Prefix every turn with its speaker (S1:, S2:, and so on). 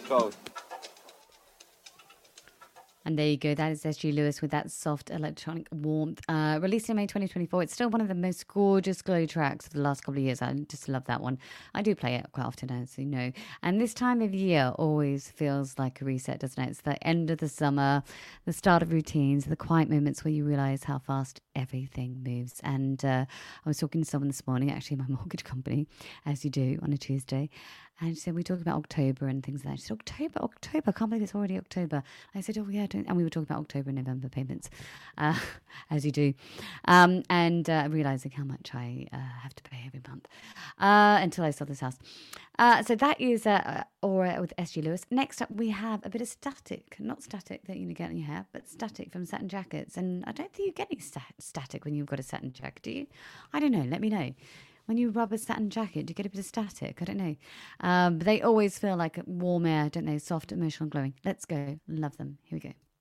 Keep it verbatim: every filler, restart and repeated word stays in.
S1: Both.
S2: And there you go. That is S G Lewis with that soft electronic warmth. Uh, released in May twenty twenty-four. It's still one of the most gorgeous glow tracks of the last couple of years. I just love that one. I do play it quite often, as you know. And this time of year always feels like a reset, doesn't it? It's the end of the summer, the start of routines, the quiet moments where you realize how fast everything moves. And uh, I was talking to someone this morning, actually, my mortgage company, as you do on a Tuesday. And she said, we talk about October and things like that. She said, October, October, I can't believe it's already October. I said, oh, yeah. Don't, and we were talking about October and November payments, uh, as you do. Um, and uh, realizing how much I uh, have to pay every month uh, until I sell this house. Uh, so that is uh, Aura with S G Lewis. Next up, we have a bit of Static. Not Static that you get in your hair, but Static from Satin Jackets. And I don't think you get any stat- static when you've got a satin jacket, do you? I don't know. Let me know. When you rub a satin jacket, do you get a bit of static? I don't know. Um, but they always feel like warm air, don't they? Soft, emotional, glowing. Let's go. Love them. Here we go.